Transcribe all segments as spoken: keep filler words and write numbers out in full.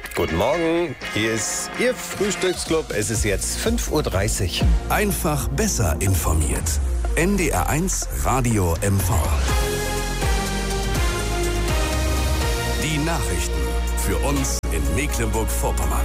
Guten Morgen, hier ist Ihr Frühstücksclub. Es ist jetzt fünf Uhr dreißig. Einfach besser informiert. N D R eins Radio M V. Die Nachrichten für uns in Mecklenburg-Vorpommern.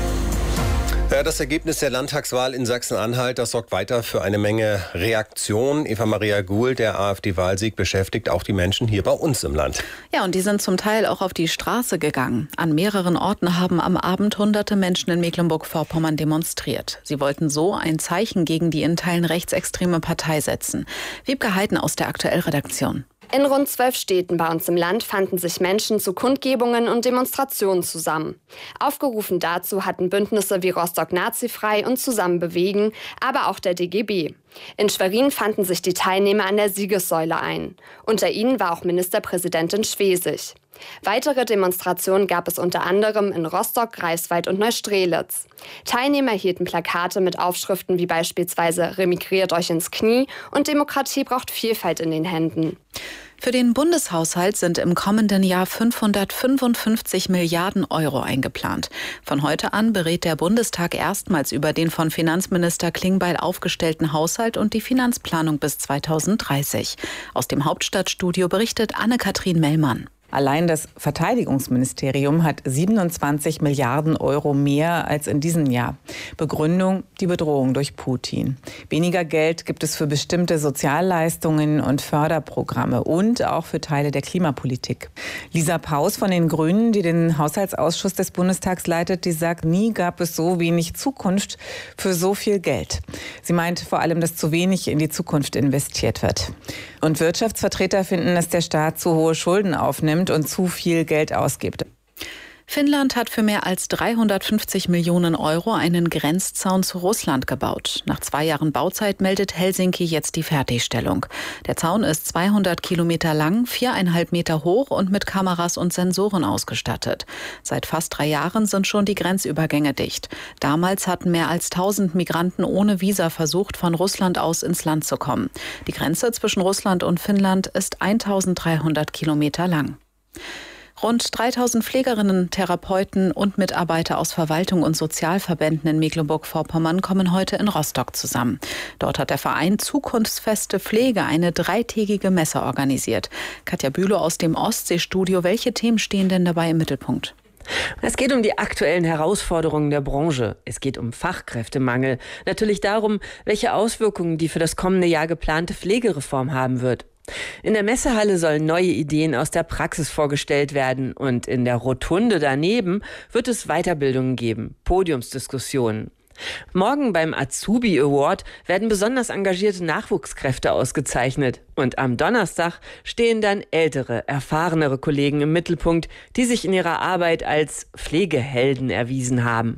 Ja, das Ergebnis der Landtagswahl in Sachsen-Anhalt, das sorgt weiter für eine Menge Reaktionen. Eva-Maria Guhl, der AfD-Wahlsieg beschäftigt auch die Menschen hier bei uns im Land. Ja, und die sind zum Teil auch auf die Straße gegangen. An mehreren Orten haben am Abend hunderte Menschen in Mecklenburg-Vorpommern demonstriert. Sie wollten so ein Zeichen gegen die in Teilen rechtsextreme Partei setzen. Wiebke Heiden aus der Aktuell-Redaktion. In rund zwölf Städten bei uns im Land fanden sich Menschen zu Kundgebungen und Demonstrationen zusammen. Aufgerufen dazu hatten Bündnisse wie Rostock Nazifrei und Zusammen bewegen, aber auch der D G B. In Schwerin fanden sich die Teilnehmer an der Siegessäule ein. Unter ihnen war auch Ministerpräsidentin Schwesig. Weitere Demonstrationen gab es unter anderem in Rostock, Greifswald und Neustrelitz. Teilnehmer hielten Plakate mit Aufschriften wie beispielsweise „Remigriert euch ins Knie" und „Demokratie braucht Vielfalt" in den Händen. Für den Bundeshaushalt sind im kommenden Jahr fünfhundertfünfundfünfzig Milliarden Euro eingeplant. Von heute an berät der Bundestag erstmals über den von Finanzminister Klingbeil aufgestellten Haushalt und die Finanzplanung bis zweitausenddreißig. Aus dem Hauptstadtstudio berichtet Anne-Kathrin Mellmann. Allein das Verteidigungsministerium hat siebenundzwanzig Milliarden Euro mehr als in diesem Jahr. Begründung: die Bedrohung durch Putin. Weniger Geld gibt es für bestimmte Sozialleistungen und Förderprogramme und auch für Teile der Klimapolitik. Lisa Paus von den Grünen, die den Haushaltsausschuss des Bundestags leitet, die sagt, nie gab es so wenig Zukunft für so viel Geld. Sie meint vor allem, dass zu wenig in die Zukunft investiert wird. Und Wirtschaftsvertreter finden, dass der Staat zu hohe Schulden aufnimmt und zu viel Geld ausgibt. Finnland hat für mehr als dreihundertfünfzig Millionen Euro einen Grenzzaun zu Russland gebaut. Nach zwei Jahren Bauzeit meldet Helsinki jetzt die Fertigstellung. Der Zaun ist zweihundert Kilometer lang, viereinhalb Meter hoch und mit Kameras und Sensoren ausgestattet. Seit fast drei Jahren sind schon die Grenzübergänge dicht. Damals hatten mehr als tausend Migranten ohne Visa versucht, von Russland aus ins Land zu kommen. Die Grenze zwischen Russland und Finnland ist eintausenddreihundert Kilometer lang. Rund dreitausend Pflegerinnen, Therapeuten und Mitarbeiter aus Verwaltung und Sozialverbänden in Mecklenburg-Vorpommern kommen heute in Rostock zusammen. Dort hat der Verein Zukunftsfeste Pflege eine dreitägige Messe organisiert. Katja Bülow aus dem Ostseestudio. Welche Themen stehen denn dabei im Mittelpunkt? Es geht um die aktuellen Herausforderungen der Branche. Es geht um Fachkräftemangel. Natürlich darum, welche Auswirkungen die für das kommende Jahr geplante Pflegereform haben wird. In der Messehalle sollen neue Ideen aus der Praxis vorgestellt werden und in der Rotunde daneben wird es Weiterbildungen geben, Podiumsdiskussionen. Morgen beim Azubi Award werden besonders engagierte Nachwuchskräfte ausgezeichnet. Und am Donnerstag stehen dann ältere, erfahrenere Kollegen im Mittelpunkt, die sich in ihrer Arbeit als Pflegehelden erwiesen haben.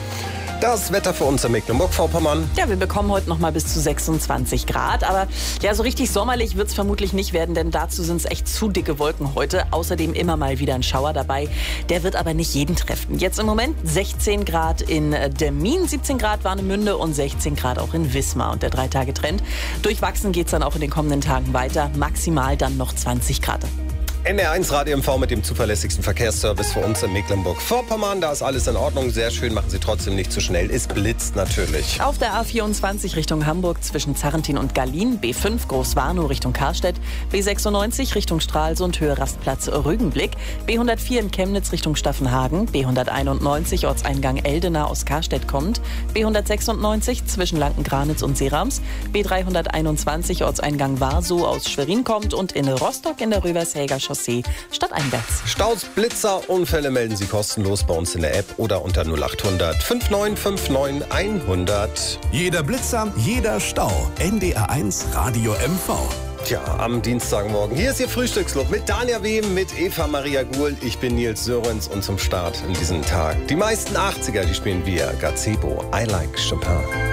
Das Wetter für uns in Mecklenburg-Vorpommern. Ja, wir bekommen heute noch mal bis zu sechsundzwanzig Grad. Aber ja, so richtig sommerlich wird es vermutlich nicht werden, denn dazu sind es echt zu dicke Wolken heute. Außerdem immer mal wieder ein Schauer dabei. Der wird aber nicht jeden treffen. Jetzt im Moment sechzehn Grad in Demmin, siebzehn Grad Warnemünde und sechzehn Grad auch in Wismar. Und der Drei-Tage-Trend. Durchwachsen geht es dann auch in den kommenden Tagen weiter. Maximal dann noch zwanzig Grad. N D R eins Radio M V mit dem zuverlässigsten Verkehrsservice für uns in Mecklenburg-Vorpommern. Da ist alles in Ordnung, sehr schön, machen Sie trotzdem nicht zu schnell. Es blitzt natürlich. Auf der A vierundzwanzig Richtung Hamburg zwischen Zarrentin und Gallien, B fünf Großwarnow Richtung Karstedt, B sechsundneunzig Richtung Stralsund Höhe Rastplatz Rügenblick, B hundertvier in Chemnitz Richtung Staffenhagen, B hunderteinundneunzig Ortseingang Eldena aus Karstedt kommt, B hundertsechsundneunzig zwischen Lanken-Granitz und Seerams, B dreihunderteinundzwanzig Ortseingang Warsow aus Schwerin kommt und in Rostock in der Rövershäger Chaussee stadteinwärts. Staus, Blitzer, Unfälle melden Sie kostenlos bei uns in der App oder unter null achthundert fünfundneunzig neunundfünfzig hundert. Jeder Blitzer, jeder Stau. N D R eins Radio M V. Tja, am Dienstagmorgen. Hier ist Ihr Frühstücksclub mit Dania Wehm, mit Eva-Maria Guhl. Ich bin Nils Sörenz und zum Start in diesen Tag. Die meisten achtziger, die spielen wir. Gazebo, I Like Chopin.